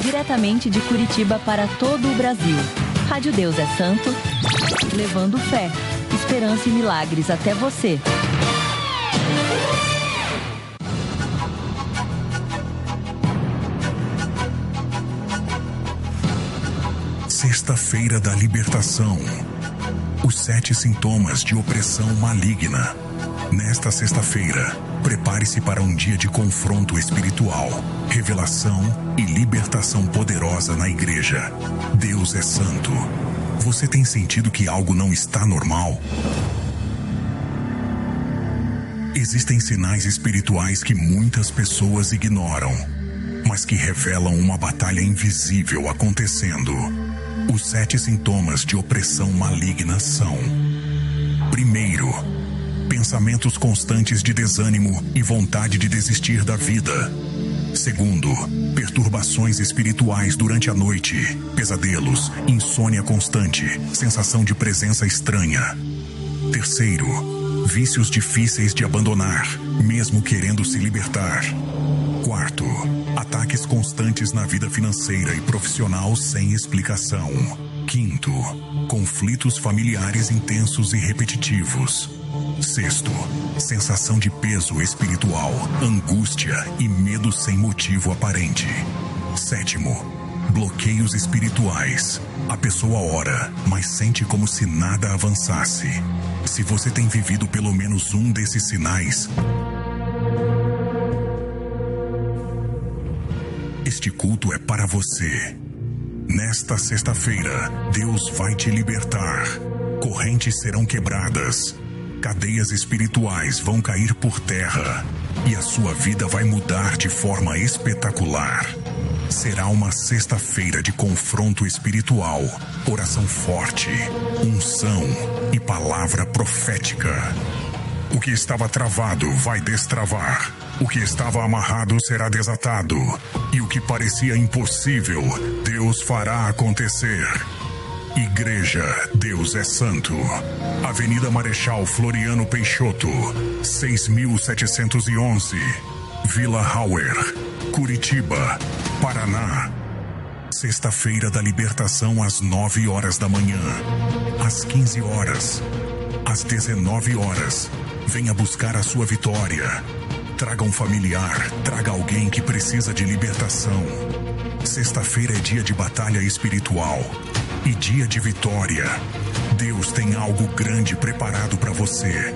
diretamente de Curitiba para todo o Brasil. Rádio Deus é Santo, levando fé, esperança e milagres até você. Sexta-feira da Libertação. Os 7 sintomas de opressão maligna. Nesta sexta-feira, prepare-se para um dia de confronto espiritual, revelação e libertação poderosa na igreja. Deus é santo. Você tem sentido que algo não está normal? Existem sinais espirituais que muitas pessoas ignoram, mas que revelam uma batalha invisível acontecendo. Os 7 sintomas de opressão maligna são: primeiro, pensamentos constantes de desânimo e vontade de desistir da vida. Segundo, perturbações espirituais durante a noite, pesadelos, insônia constante, sensação de presença estranha. Terceiro, vícios difíceis de abandonar, mesmo querendo se libertar. Quarto, ataques constantes na vida financeira e profissional sem explicação. Quinto, conflitos familiares intensos e repetitivos. Sexto, sensação de peso espiritual, angústia e medo sem motivo aparente. Sétimo, bloqueios espirituais. A pessoa ora, mas sente como se nada avançasse. Se você tem vivido pelo menos um desses sinais, este culto é para você. Nesta sexta-feira, Deus vai te libertar. Correntes serão quebradas. Cadeias espirituais vão cair por terra. E a sua vida vai mudar de forma espetacular. Será uma sexta-feira de confronto espiritual, oração forte, unção e palavra profética. O que estava travado vai destravar. O que estava amarrado será desatado. E o que parecia impossível, Deus fará acontecer. Igreja Deus é Santo. Avenida Marechal Floriano Peixoto, 6.711, Vila Hauer, Curitiba, Paraná. Sexta-feira da Libertação às 9 horas da manhã, às 15 horas, às 19 horas. Venha buscar a sua vitória. Traga um familiar, traga alguém que precisa de libertação. Sexta-feira é dia de batalha espiritual e dia de vitória. Deus tem algo grande preparado para você.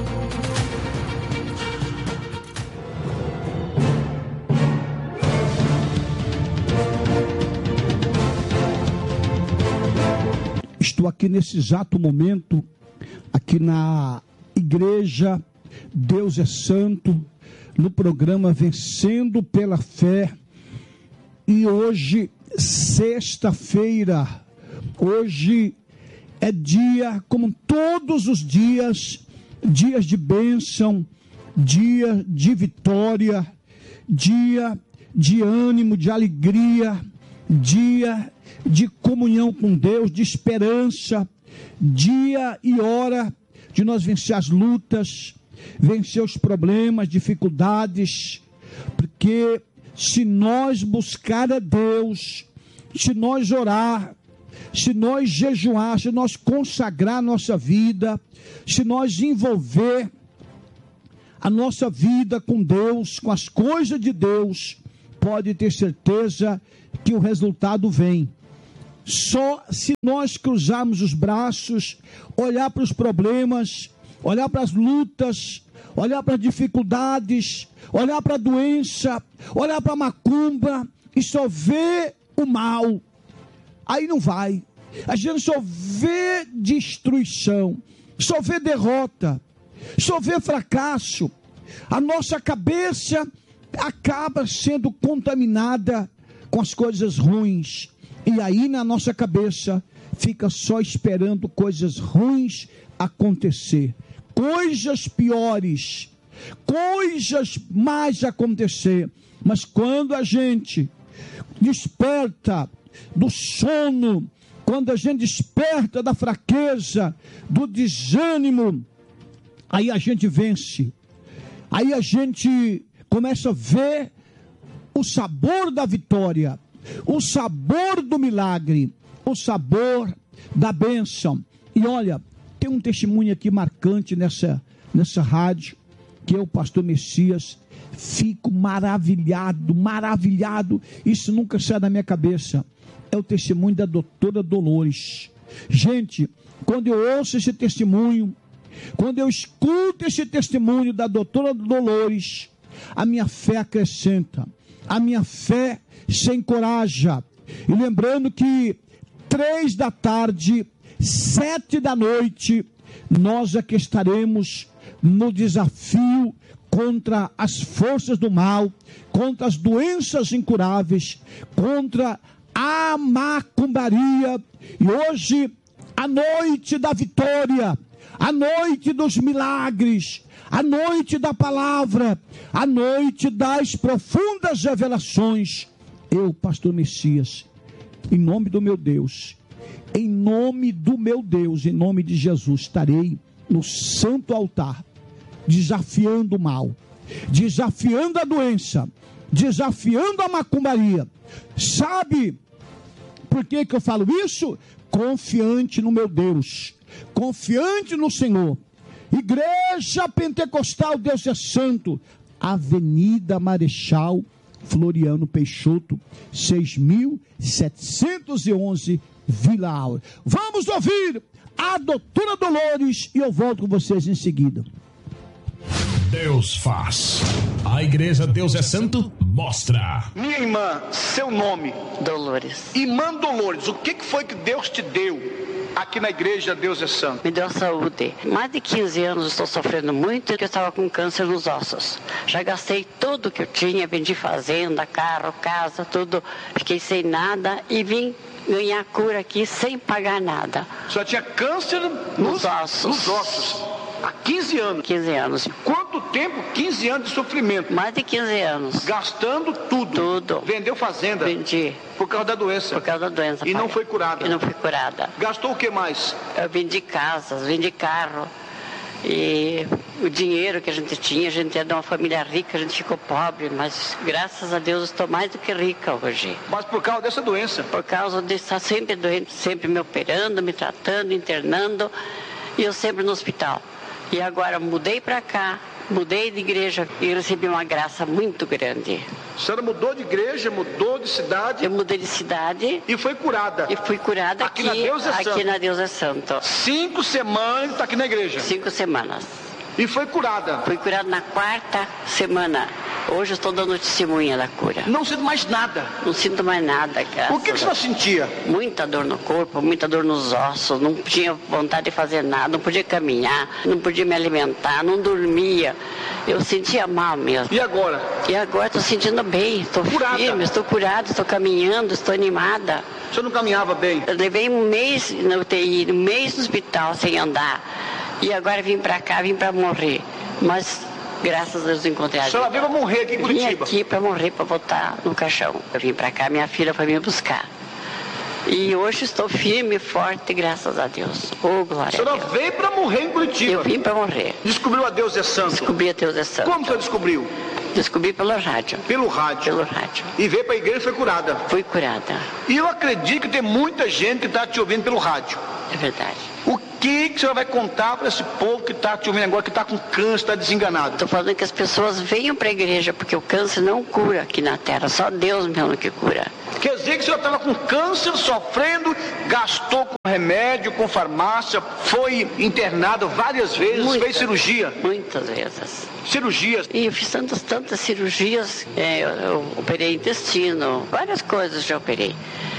Estou aqui nesse exato momento, aqui na Igreja Deus é Santo, no programa Vencendo pela Fé. E hoje, sexta-feira, hoje é dia, como todos os dias, dias de bênção, dia de vitória, dia de ânimo, de alegria, dia de comunhão com Deus, de esperança, dia e hora de nós vencer as lutas, vencer os problemas, dificuldades, porque se nós buscar a Deus, se nós orar, se nós jejuar, se nós consagrar a nossa vida, se nós envolver a nossa vida com Deus, com as coisas de Deus, pode ter certeza que o resultado vem. Só se nós cruzarmos os braços, olhar para os problemas, olhar para as lutas, olhar para as dificuldades, olhar para a doença, olhar para a macumba e só ver o mal, aí não vai. A gente só vê destruição, só vê derrota, só vê fracasso. A nossa cabeça acaba sendo contaminada com as coisas ruins. E aí na nossa cabeça fica só esperando coisas ruins acontecer. Coisas piores, coisas mais acontecer. Mas quando a gente desperta do sono, quando a gente desperta da fraqueza, do desânimo, aí a gente vence. Aí a gente começa a ver o sabor da vitória. o sabor do milagre, o sabor da bênção. E olha, tem um testemunho aqui marcante nessa rádio, que eu, pastor Messias, fico maravilhado, isso nunca sai da minha cabeça. É o testemunho da doutora Dolores. Gente, quando eu ouço esse testemunho, quando eu escuto esse testemunho da doutora Dolores, a minha fé acrescenta, a minha fé se encoraja. E lembrando que 3 da tarde, 7 da noite, nós aqui estaremos no desafio contra as forças do mal, contra as doenças incuráveis, contra a macumbaria. E hoje, a noite da vitória, a noite dos milagres, a noite da palavra, a noite das profundas revelações. Eu, pastor Messias, em nome do meu Deus, em nome de Jesus, estarei no santo altar, desafiando o mal, desafiando a doença, desafiando a macumbaria. Sabe por que eu falo isso? Confiante no meu Deus, confiante no Senhor. Igreja Pentecostal Deus é Santo, Avenida Marechal Floriano Peixoto, 6.711, Vila Áurea. Vamos ouvir a doutora Dolores e eu volto com vocês em seguida. Deus faz. A igreja Deus é Santo mostra. Minha irmã, seu nome? Dolores. Irmã Dolores, o que foi que Deus te deu aqui na igreja Deus é Santo? Me deu saúde. Mais de 15 anos estou sofrendo muito, porque eu estava com câncer nos ossos. Já gastei tudo que eu tinha, vendi fazenda, carro, casa, tudo. Fiquei sem nada e vim ganhar cura aqui sem pagar nada. Só tinha câncer nos ossos. Nos ossos. Há 15 anos. 15 anos. Quanto tempo? 15 anos de sofrimento. Mais de 15 anos. Gastando tudo. Tudo. Vendeu fazenda. Vendi. Por causa da doença. Por causa da doença. E não foi curada. E não fui curada. Gastou o que mais? Eu vendi casas, vendi carro. E o dinheiro que a gente tinha, a gente é de uma família rica, a gente ficou pobre, mas graças a Deus estou mais do que rica hoje. Mas por causa dessa doença? Por causa de estar sempre doente, sempre me operando, me tratando, internando, e eu sempre no hospital. E agora mudei para cá, mudei de igreja e recebi uma graça muito grande. A senhora mudou de igreja, mudou de cidade? Eu mudei de cidade. E foi curada? E fui curada aqui na Deus é Santo. Aqui na Deus é Santo. 5 semanas está aqui na igreja? 5 semanas. E foi curada? Fui curada na 4ª semana. Hoje eu estou dando testemunha da cura. Não sinto mais nada? Não sinto mais nada, cara. O que você sentia? Muita dor no corpo, muita dor nos ossos, não tinha vontade de fazer nada, não podia caminhar, não podia me alimentar, não dormia. Eu sentia mal mesmo. E agora? E agora estou sentindo bem, estou firme, estou curada, estou caminhando, estou animada. Você não caminhava bem? Eu levei um mês na UTI, um mês no hospital sem andar. E agora vim para cá, vim para morrer. Mas graças a Deus encontrei a vida. A senhora veio para morrer aqui em Curitiba? Vim aqui para morrer, para voltar no caixão. Eu vim para cá, minha filha foi me buscar. E hoje estou firme e forte, graças a Deus. Oh, glória a Deus. A senhora veio para morrer em Curitiba? Eu vim para morrer. Descobriu a Deus é Santo? Descobri a Deus é Santo. Como você descobriu? Descobri pelo rádio. Pelo rádio? Pelo rádio. E veio para a igreja e foi curada? Fui curada. E eu acredito que tem muita gente que está te ouvindo pelo rádio. É verdade. O que a senhora vai contar para esse povo que está te ouvindo agora, que está com câncer, está desenganado? Estou falando que as pessoas venham para a igreja, porque o câncer não cura aqui na terra, só Deus mesmo que cura. Quer dizer que a senhora estava com câncer, sofrendo, gastou com remédio, com farmácia, foi internado várias vezes, fez cirurgia? Muitas vezes. Cirurgias? E eu fiz tantas cirurgias, eu operei intestino, várias coisas já operei.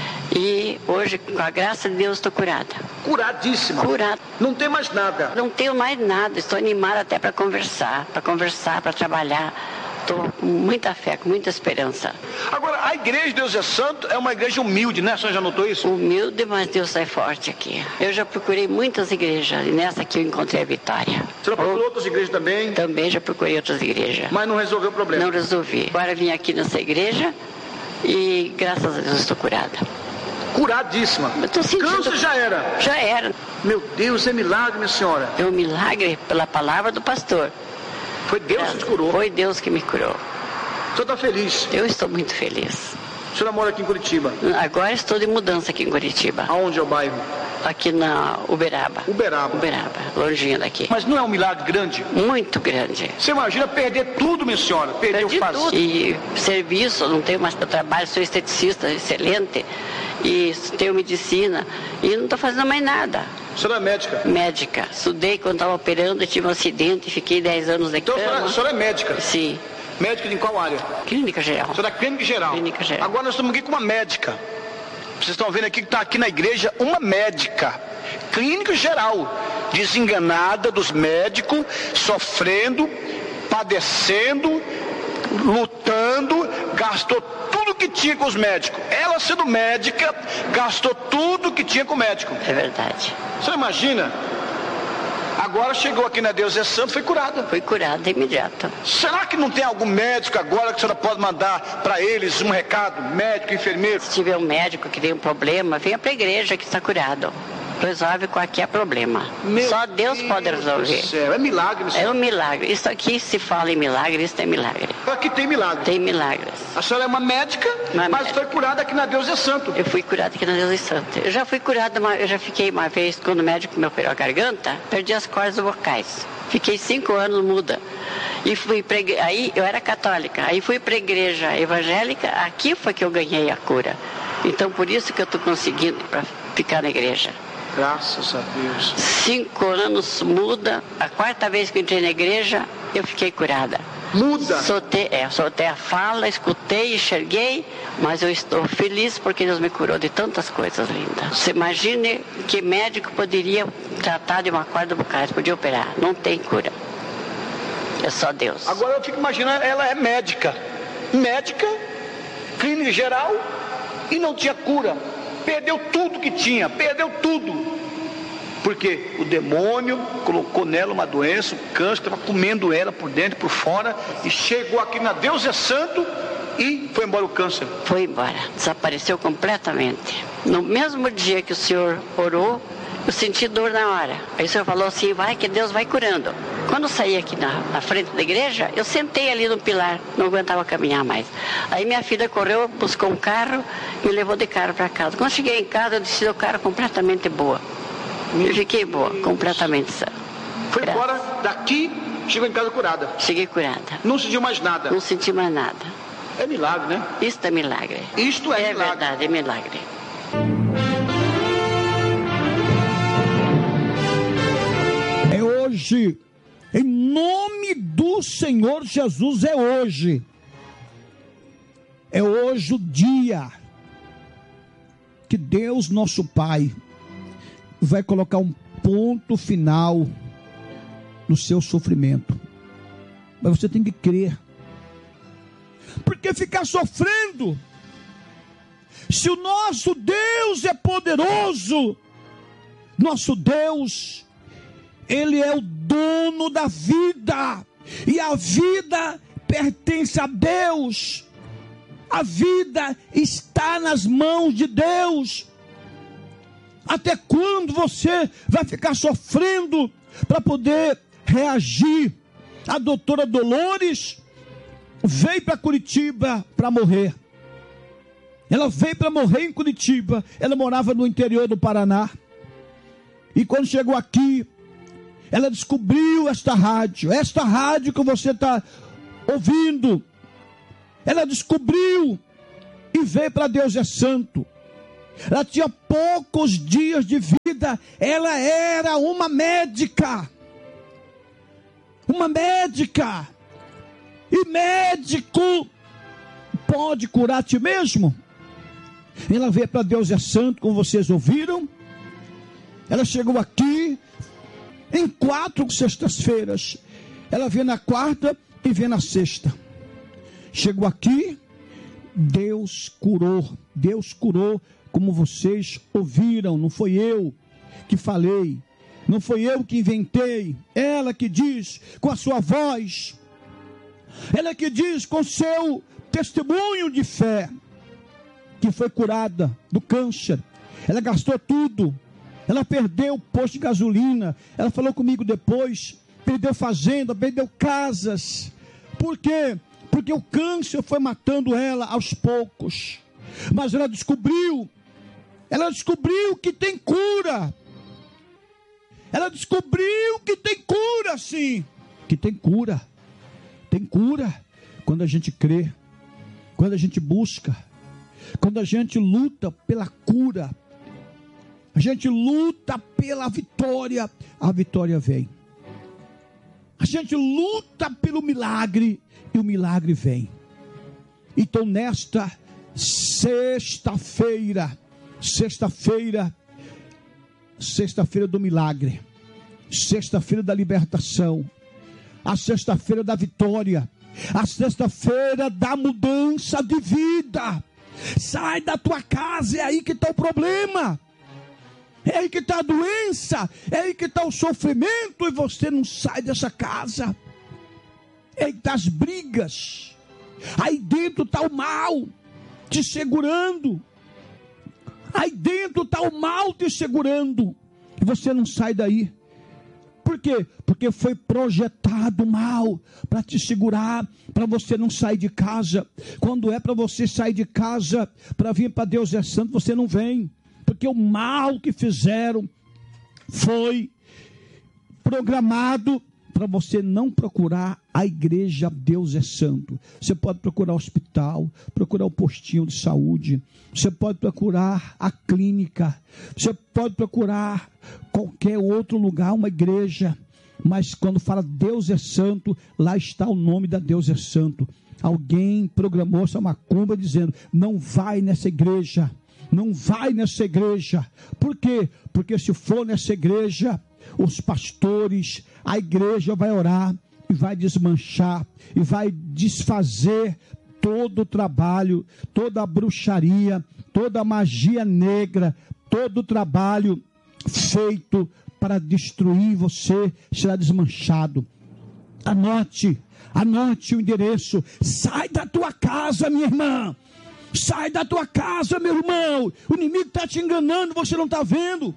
E hoje, com a graça de Deus, estou curada. Curadíssima? Curada. Não tem mais nada? Não tenho mais nada, estou animada até para conversar, para trabalhar. Estou com muita fé, com muita esperança. Agora, a igreja Deus é Santo é uma igreja humilde, né? A senhora já notou isso? Humilde, mas Deus é forte aqui. Eu já procurei muitas igrejas e nessa aqui eu encontrei a vitória. A senhora procurou outras igrejas também? Também já procurei outras igrejas. Mas não resolveu o problema? Não resolvi. Agora vim aqui nessa igreja e graças a Deus estou curada. Curadíssima. Câncer já era? Já era. Meu Deus, é milagre, minha senhora. É um milagre pela palavra do pastor. Foi Deus que te curou? Foi Deus que me curou. O senhor está feliz? Eu estou muito feliz. O senhora mora aqui em Curitiba? Agora estou de mudança aqui em Curitiba. Aonde é o bairro? Aqui na Uberaba. Uberaba. Uberaba, longinho daqui. Mas não é um milagre grande? Muito grande. Você imagina perder tudo, minha senhora? Perdi tudo. E serviço, não tenho mais trabalho, sou esteticista excelente. E tenho medicina. E não estou fazendo mais nada. A senhora é médica? Médica. Estudei quando estava operando, tive um acidente, fiquei 10 anos de cama. Então a senhora é médica? Sim. Médica de qual área? Clínica geral. A senhora é clínica geral? Clínica geral. Agora nós estamos aqui com uma médica. Vocês estão vendo aqui que está aqui na igreja uma médica, clínica geral, desenganada dos médicos, sofrendo, padecendo, lutando, gastou tudo que tinha com os médicos. Ela, sendo médica, gastou tudo que tinha com o médico. É verdade. Você imagina? Agora chegou aqui na Deus é Santo, foi curada. Foi curada de imediato. Será que não tem algum médico agora que a senhora pode mandar para eles um recado? Médico, enfermeiro? Se tiver um médico que tem um problema, venha para a igreja que está curado. Resolve qualquer problema. Só Deus pode resolver. É milagre. É um milagre. Isso aqui se fala em milagre, isso é milagre. Aqui tem milagre. Tem milagres. A senhora é uma médica, mas foi curada aqui na Deus é Santo. Eu fui curada aqui na Deus é Santo. Eu já fui curada, eu já fiquei uma vez, quando o médico me operou a garganta, perdi as cordas vocais. Fiquei 5 anos muda. E fui pra igreja, aí eu era católica, aí fui para a igreja evangélica, aqui foi que eu ganhei a cura. Então por isso que eu estou conseguindo para ficar na igreja. Graças a Deus. 5 anos muda, a 4ª vez que eu entrei na igreja, eu fiquei curada. Muda? Soltei a fala, escutei, enxerguei, mas eu estou feliz porque Deus me curou de tantas coisas lindas. Você imagine que médico poderia tratar de uma corda vocal, podia operar. Não tem cura. É só Deus. Agora eu fico imaginando, ela é médica. Médica, clínica geral, e não tinha cura. Perdeu tudo que tinha, perdeu tudo. Porque o demônio colocou nela uma doença, um câncer, que estava comendo ela por dentro e por fora, e chegou aqui na Deus é Santo e foi embora o câncer. Foi embora, desapareceu completamente. No mesmo dia que o senhor orou, eu senti dor na hora. Aí o senhor falou assim, vai que Deus vai curando. Quando eu saí aqui na frente da igreja, eu sentei ali no pilar, não aguentava caminhar mais. Aí minha filha correu, buscou um carro, me levou de carro para casa. Quando cheguei em casa, eu desci o carro completamente boa. Eu fiquei boa, completamente sã. Foi embora daqui, chegou em casa curada. Cheguei curada. Não sentiu mais nada. Não senti mais nada. É milagre, né? Isto é milagre. Isto é milagre. É verdade, é milagre. É hoje. Em nome do Senhor Jesus, é hoje. É hoje o dia que Deus, nosso Pai, vai colocar um ponto final no seu sofrimento. Mas você tem que crer. Porque ficar sofrendo, se o nosso Deus é poderoso, nosso Deus, Ele é o dono da vida, e a vida pertence a Deus. A vida está nas mãos de Deus. Até quando você vai ficar sofrendo para poder reagir? A doutora Dolores veio para Curitiba para morrer. Ela veio para morrer em Curitiba. Ela morava no interior do Paraná. E quando chegou aqui, ela descobriu esta rádio que você está ouvindo. Ela descobriu e veio para Deus é Santo. Ela tinha poucos dias de vida. Ela era uma médica. Uma médica. E médico pode curar a ti mesmo? Ela veio para Deus é Santo, como vocês ouviram. Ela chegou aqui em 4 sextas-feiras. Ela veio na 4ª e veio na 6ª. Chegou aqui, Deus curou. Deus curou, como vocês ouviram. Não foi eu que falei, não foi eu que inventei. Ela que diz com a sua voz, ela que diz com seu testemunho de fé, que foi curada do câncer. Ela gastou tudo. Ela perdeu o posto de gasolina. Ela falou comigo depois. Perdeu fazenda, perdeu casas. Por quê? Porque o câncer foi matando ela aos poucos. mas ela descobriu que tem cura. Ela descobriu que tem cura, sim. Que tem cura. Tem cura quando a gente crê, quando a gente busca, quando a gente luta pela cura, a gente luta pela vitória, a vitória vem. A gente luta pelo milagre e o milagre vem. Então nesta sexta-feira do milagre, sexta-feira da libertação, a sexta-feira da vitória, a sexta-feira da mudança de vida. Sai da tua casa, é aí que está o problema, é aí que está a doença, é aí que está o sofrimento, e você não sai dessa casa. É aí que está as brigas, aí dentro está o mal te segurando, aí dentro está o mal te segurando, e você não sai daí. Por quê? Porque foi projetado mal para te segurar, para você não sair de casa. Quando é para você sair de casa, para vir para Deus é Santo, você não vem. Porque o mal que fizeram foi programado para você não procurar a igreja Deus é Santo. Você pode procurar o hospital, procurar o postinho de saúde, você pode procurar a clínica, você pode procurar qualquer outro lugar, uma igreja, mas quando fala Deus é Santo, lá está o nome da Deus é Santo. Alguém programou essa macumba dizendo, não vai nessa igreja, não vai nessa igreja. Por quê? Porque se for nessa igreja, os pastores, a igreja vai orar e vai desmanchar e vai desfazer todo o trabalho, toda a bruxaria, toda a magia negra, todo o trabalho feito para destruir você será desmanchado. Anote o endereço. Sai da tua casa, minha irmã. Sai da tua casa, meu irmão. O inimigo está te enganando, você não está vendo.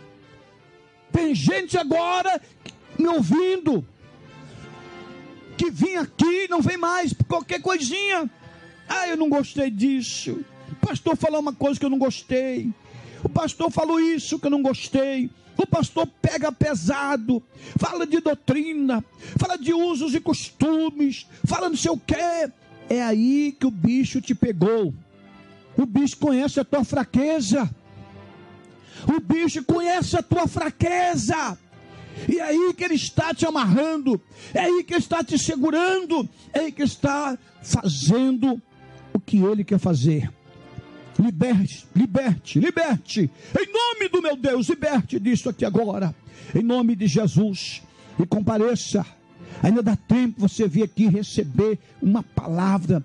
Tem gente agora me ouvindo que vinha aqui, não vem mais, qualquer coisinha. Eu não gostei disso. O pastor falou uma coisa que eu não gostei. O pastor falou isso que eu não gostei. O pastor pega pesado, fala de doutrina, fala de usos e costumes, fala não sei o quê. É aí que o bicho te pegou. O bicho conhece a tua fraqueza. O bicho conhece a tua fraqueza. E é aí que ele está te amarrando. É aí que ele está te segurando. É aí que está fazendo o que ele quer fazer. Liberte. Em nome do meu Deus, liberte disso aqui agora. Em nome de Jesus. E compareça. Ainda dá tempo você vir aqui receber uma palavra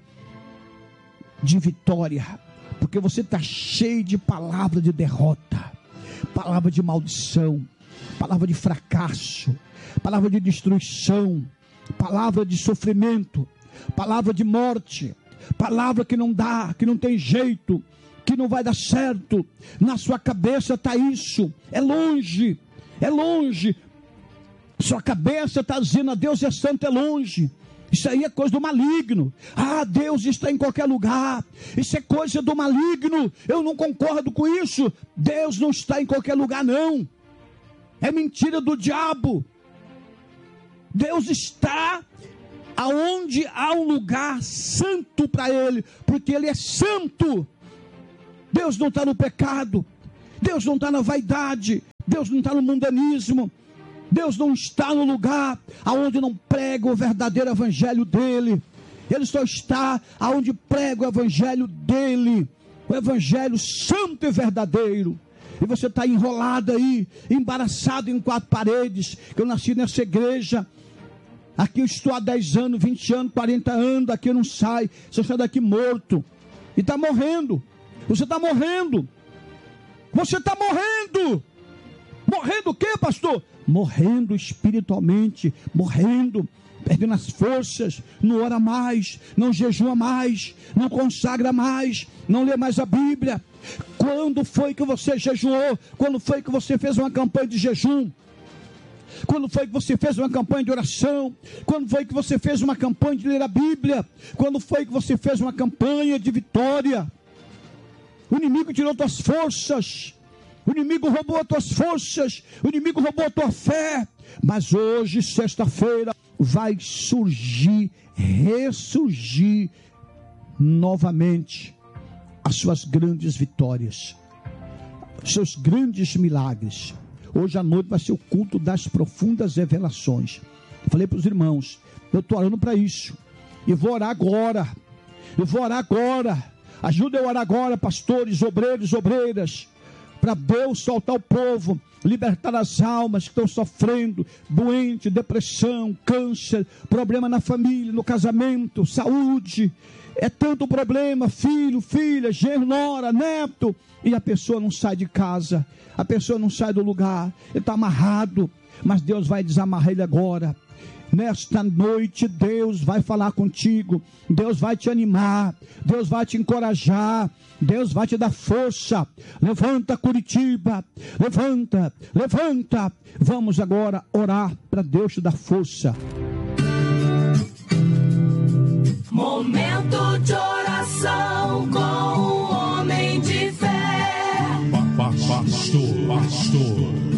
de vitória. Porque você está cheio de palavra de derrota, palavra de maldição, palavra de fracasso, palavra de destruição, palavra de sofrimento, palavra de morte, palavra que não dá, que não tem jeito, que não vai dar certo. Na sua cabeça está isso, é longe, sua cabeça está dizendo a Deus é santo, é longe. Isso aí é coisa do maligno. Deus está em qualquer lugar. Isso é coisa do maligno. Eu não concordo com isso. Deus não está em qualquer lugar, não. É mentira do diabo. Deus está aonde há um lugar santo para Ele, porque Ele é santo. Deus não está no pecado. Deus não está na vaidade. Deus não está no mundanismo. Deus não está no lugar aonde não prega o verdadeiro evangelho dele. Ele só está aonde prega o evangelho dele, o evangelho santo e verdadeiro. E você está enrolado aí, embaraçado em quatro paredes. Eu nasci nessa igreja, aqui eu estou há 10 anos, 20 anos, 40 anos, daqui eu não saio. Você sai daqui morto e está morrendo. Você está morrendo. Morrendo o quê, pastor? Morrendo espiritualmente, morrendo, perdendo as forças, não ora mais, não jejua mais, não consagra mais, não lê mais a Bíblia. Quando foi que você jejuou? Quando foi que você fez uma campanha de jejum? Quando foi que você fez uma campanha de oração? Quando foi que você fez uma campanha de ler a Bíblia? Quando foi que você fez uma campanha de vitória? O inimigo tirou tuas forças. O inimigo roubou as tuas forças. O inimigo roubou a tua fé. Mas hoje, sexta-feira, vai surgir, ressurgir novamente as suas grandes vitórias, seus grandes milagres. Hoje à noite vai ser o culto das profundas revelações. Eu falei para os irmãos, eu estou orando para isso. E vou orar agora. Ajuda eu a orar agora, pastores, obreiros, obreiras, para Deus soltar o povo, libertar as almas que estão sofrendo, doente, depressão, câncer, problema na família, no casamento, saúde. É tanto problema, filho, filha, genro, nora, neto, e a pessoa não sai de casa, a pessoa não sai do lugar, ele está amarrado, mas Deus vai desamarrar ele agora. Nesta noite Deus vai falar contigo, Deus vai te animar, Deus vai te encorajar, Deus vai te dar força. Levanta, Curitiba, levanta. Vamos agora orar para Deus te dar força.